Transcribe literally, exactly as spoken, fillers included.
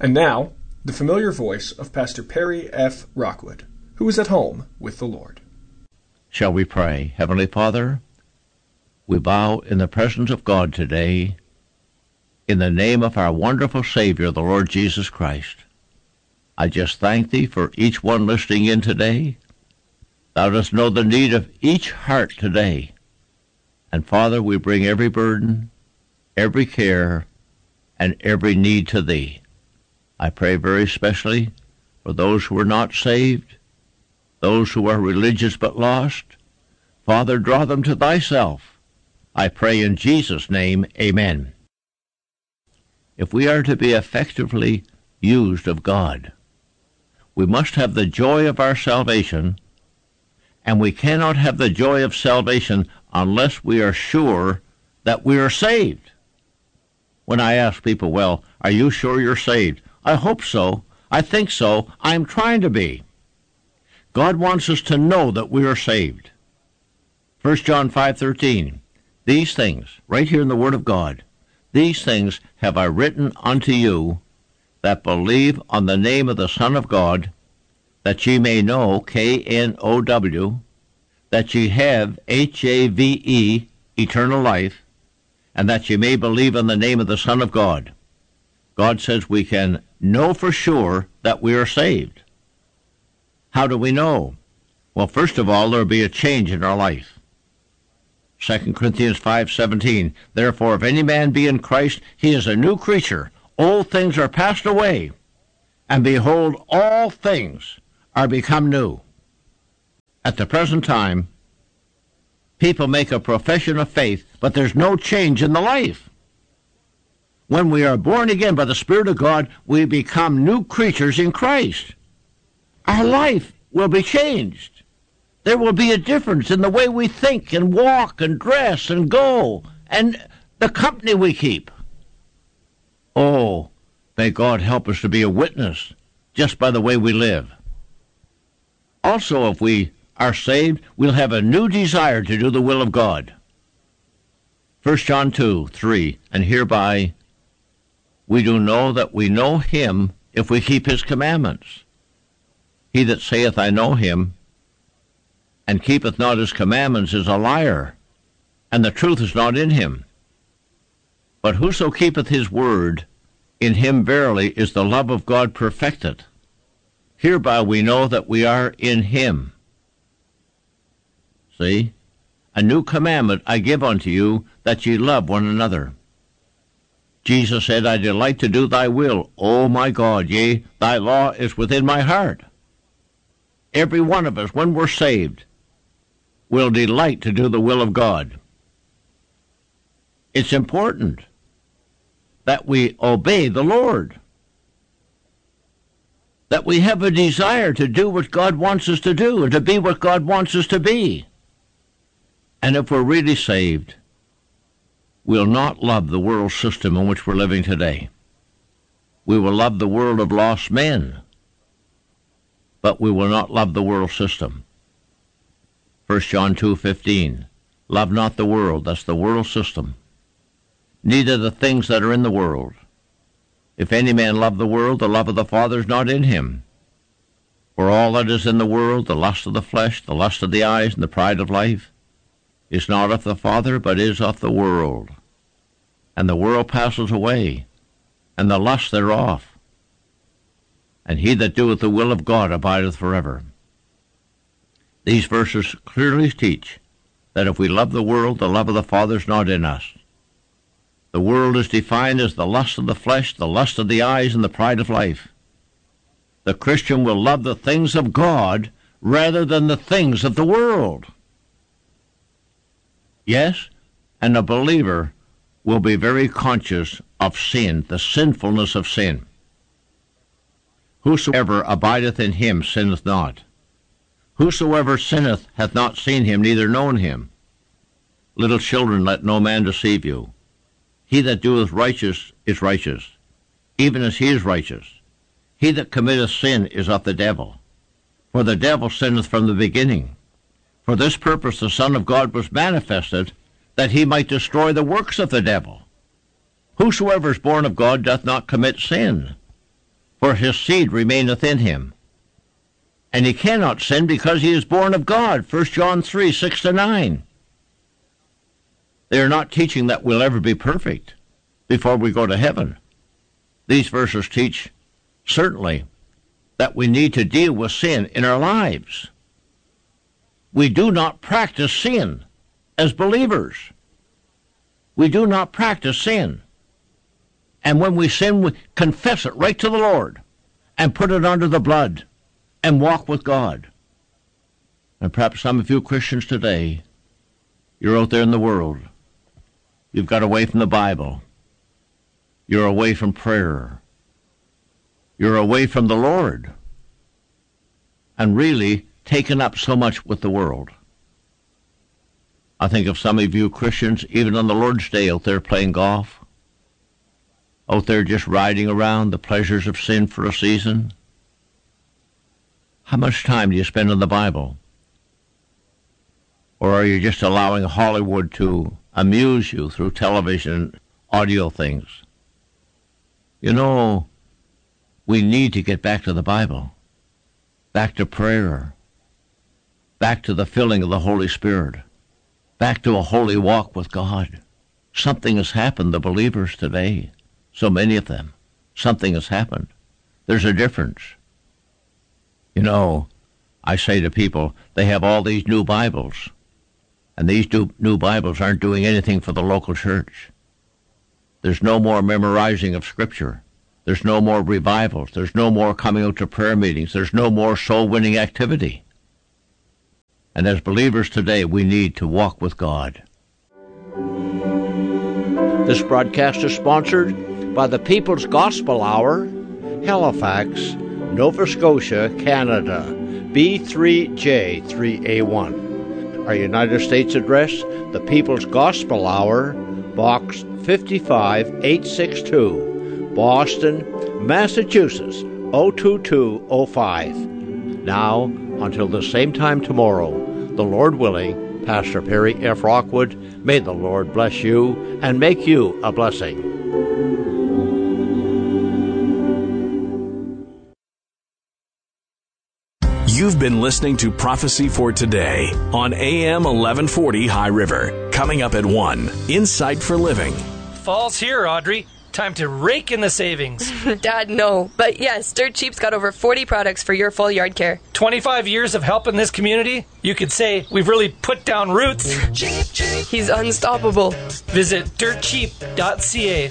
And now, the familiar voice of Pastor Perry F. Rockwood, who is at home with the Lord. Shall we pray? Heavenly Father, we bow in the presence of God today, in the name of our wonderful Savior, the Lord Jesus Christ. I just thank Thee for each one listening in today. Thou dost know the need of each heart today. And Father, we bring every burden, every care, and every need to Thee. I pray very specially for those who are not saved, those who are religious but lost. Father, draw them to Thyself. I pray in Jesus' name, amen. If we are to be effectively used of God, we must have the joy of our salvation, and we cannot have the joy of salvation unless we are sure that we are saved. When I ask people, well, are you sure you're saved? I hope so. I think so. I'm trying to be. God wants us to know that we are saved. First John five thirteen, these things, right here in the Word of God, these things have I written unto you that believe on the name of the Son of God, that ye may know, K N O W, that ye have, H A V E, eternal life, and that ye may believe on the name of the Son of God. God says we can know for sure that we are saved. How do we know? Well, first of all, there will be a change in our life. Second Corinthians five seventeen, therefore, if any man be in Christ, he is a new creature. Old things are passed away, and behold, all things are become new. At the present time, people make a profession of faith, but there's no change in the life. When we are born again by the Spirit of God, we become new creatures in Christ. Our life will be changed. There will be a difference in the way we think and walk and dress and go and the company we keep. Oh, may God help us to be a witness just by the way we live. Also, if we are saved, we'll have a new desire to do the will of God. First John two three, and hereby we do know that we know him if we keep his commandments. He that saith, I know him, and keepeth not his commandments is a liar, and the truth is not in him. But whoso keepeth his word, in him verily is the love of God perfected. Hereby we know that we are in him. See? A new commandment I give unto you, that ye love one another. Jesus said, I delight to do thy will, O my God, yea, thy law is within my heart. Every one of us, when we're saved, will delight to do the will of God. It's important that we obey the Lord, that we have a desire to do what God wants us to do and to be what God wants us to be. And if we're really saved, we'll not love the world system in which we're living today. We will love the world of lost men, but we will not love the world system. First John two fifteen, love not the world, that's the world system, neither the things that are in the world. If any man love the world, the love of the Father is not in him. For all that is in the world, the lust of the flesh, the lust of the eyes, and the pride of life, is not of the Father, but is of the world. And the world passes away, and the lust thereof. And he that doeth the will of God abideth forever. These verses clearly teach that if we love the world, the love of the Father is not in us. The world is defined as the lust of the flesh, the lust of the eyes, and the pride of life. The Christian will love the things of God rather than the things of the world. Yes, and a believer will be very conscious of sin, the sinfulness of sin. Whosoever abideth in him sinneth not. Whosoever sinneth hath not seen him, neither known him. Little children, let no man deceive you. He that doeth righteous is righteous, even as he is righteous. He that committeth sin is of the devil. For the devil sinneth from the beginning. For this purpose the Son of God was manifested, that he might destroy the works of the devil. Whosoever is born of God doth not commit sin, for his seed remaineth in him. And he cannot sin because he is born of God, First John three, six to nine. They are not teaching that we'll ever be perfect before we go to heaven. These verses teach, certainly, that we need to deal with sin in our lives. We do not practice sin as believers. We do not practice sin. And when we sin, we confess it right to the Lord and put it under the blood and walk with God. And perhaps some of you Christians today, you're out there in the world. You've got away from the Bible. You're away from prayer. You're away from the Lord. And really taken up so much with the world. I think of some of you Christians, even on the Lord's Day, out there playing golf. Out there just riding around the pleasures of sin for a season. How much time do you spend on the Bible? Or are you just allowing Hollywood to amuse you through television and audio things? You know, we need to get back to the Bible, back to prayer, back to the filling of the Holy Spirit, back to a holy walk with God. Something has happened to believers today, so many of them. Something has happened. There's a difference. You know, I say to people, they have all these new Bibles, and these new, new Bibles aren't doing anything for the local church. There's no more memorizing of Scripture. There's no more revivals. There's no more coming out to prayer meetings. There's no more soul-winning activity. And as believers today, we need to walk with God. This broadcast is sponsored by the People's Gospel Hour, Halifax, Nova Scotia, Canada, B three J three A one. Our United States address, the People's Gospel Hour, Box fifty-five eight sixty-two, Boston, Massachusetts, zero two two zero five. Now, until the same time tomorrow, the Lord willing, Pastor Perry F. Rockwood, may the Lord bless you and make you a blessing. You've been listening to Prophecy for Today on A M eleven forty High River. Coming up at one, Insight for Living. Fall's here, Audrey. Time to rake in the savings. Dad, no. But yes, Dirt Cheap's got over forty products for your full yard care. twenty-five years of helping this community? You could say we've really put down roots. He's unstoppable. Visit dirt cheap dot c a